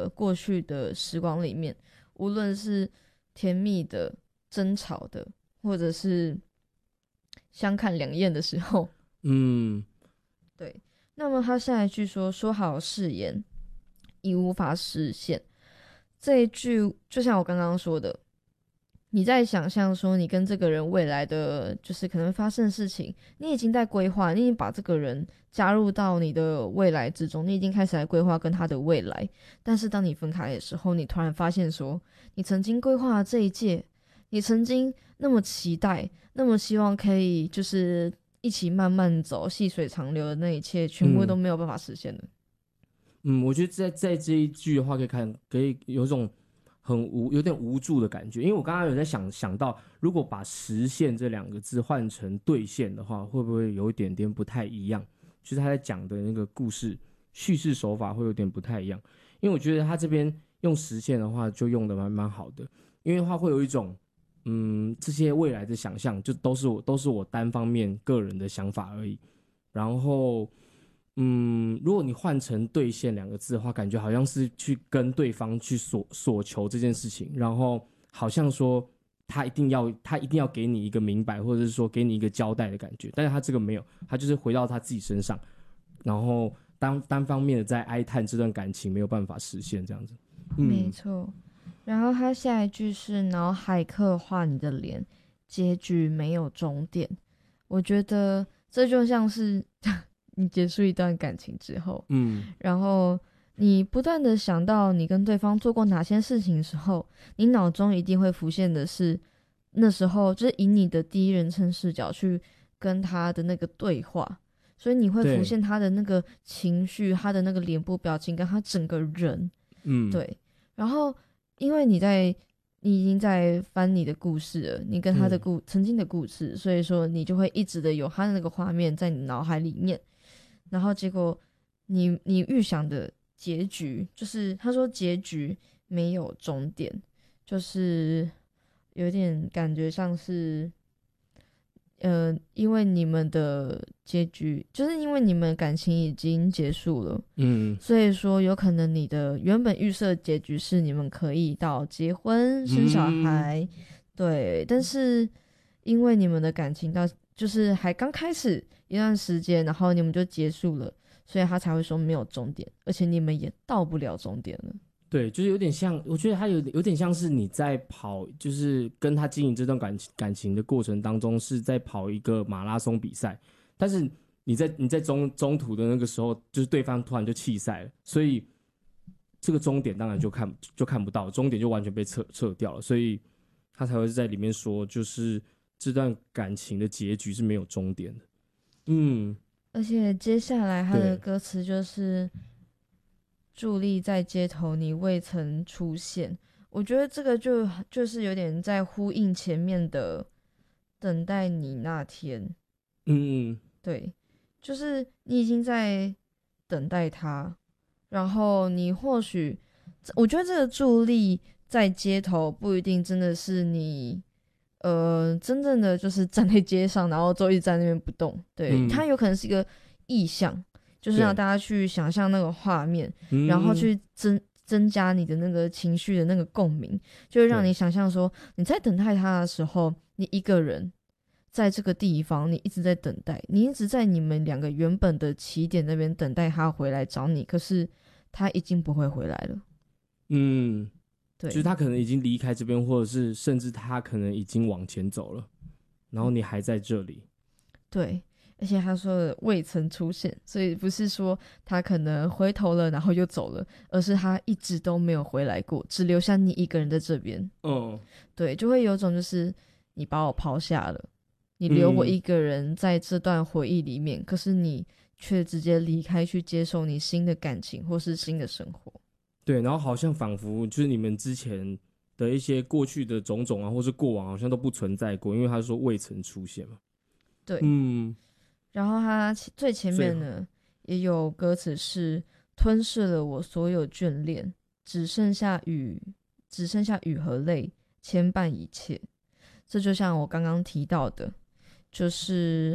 的过去的时光里面，无论是甜蜜的、争吵的，或者是相看两厌的时候。 嗯， 对，那么他下一句说好誓言已无法实现，这一句就像我刚刚说的，你在想象说你跟这个人未来的就是可能发生的事情，你已经在规划，你已经把这个人加入到你的未来之中，你已经开始来规划跟他的未来。但是当你分开的时候，你突然发现说，你曾经规划的这一切，你曾经那么期待，那么希望可以就是一起慢慢走，细水长流的那一切，全部都没有办法实现了。 我觉得在这一句的话，可以有种有点无助的感觉，因为我刚刚有在想到，如果把实现这两个字换成兑现的话，会不会有一点点不太一样？就是他在讲的那个故事叙事手法会有点不太一样，因为我觉得他这边用实现的话就用的蛮好的，因为的话会有一种这些未来的想象就都是我单方面个人的想法而已，然后如果你换成兑现两个字的话，感觉好像是去跟对方去所求这件事情，然后好像说他一定要给你一个明白，或者是说给你一个交代的感觉，但是他这个没有，他就是回到他自己身上，然后单方面的在哀叹这段感情没有办法实现这样子。 没错。然后他下一句是脑海刻画你的脸，结局没有终点。我觉得这就像是你结束一段感情之后，然后你不断的想到你跟对方做过哪些事情的时候，你脑中一定会浮现的是那时候就是以你的第一人称视角去跟他的那个对话，所以你会浮对， 现他的那个情绪，他的那个脸部表情跟他整个人。对，然后因为你已经在翻你的故事了，你跟他的曾经的故事，所以说你就会一直的有他的那个画面在你脑海里面，然后结果你预想的结局就是他说结局没有终点，就是有点感觉像是因为你们的结局，就是因为你们感情已经结束了，所以说有可能你的原本预设结局是你们可以到结婚生小孩，对，但是因为你们的感情到就是还刚开始一段时间，然后你们就结束了，所以他才会说没有终点，而且你们也到不了终点了。 对，就是有点像，我觉得他有点像是你在跑，就是跟他经营这段感情的过程当中，是在跑一个马拉松比赛，但是你在中途的那个时候，就是对方突然就弃赛了，所以这个终点当然就看不到，终点就完全被撤掉了，所以他才会在里面说，就是这段感情的结局是没有终点的。 而且接下来他的对， 歌词就是伫立在街头，你未曾出现。我觉得这个就是有点在呼应前面的等待你那天。对，就是你已经在等待他，然后你或许，我觉得这个伫立在街头不一定真的是你，真正的就是站在街上，然后就一直在那边不动。对，它有可能是一个意象，就是让大家去想象那个画面，然后去增加你的那个情绪的那个共鸣，就会让你想象说你在等待他的时候，你一个人在这个地方，你一直在等待，你一直在你们两个原本的起点那边等待他回来找你，可是他已经不会回来了。对， 就是他可能已经离开这边，或者是甚至他可能已经往前走了，然后你还在这里。 对，而且他说的未曾出现，所以不是说他可能回头了然后又走了，而是他一直都没有回来过，只留下你一个人在这边。对，就会有种就是你把我抛下了，你留我一个人在这段回忆里面，可是你却直接离开去接受你新的感情或是新的生活。 对，然后好像仿佛就是你们之前的一些过去的种种啊，或是过往，好像都不存在过，因为他说未曾出现嘛。 对，然后他最前面呢也有歌词是吞噬了我所有眷恋，只剩下雨和泪牵绊一切。这就像我刚刚提到的，就是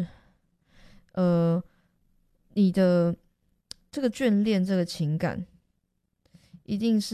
你的这个眷恋这个情感，一定是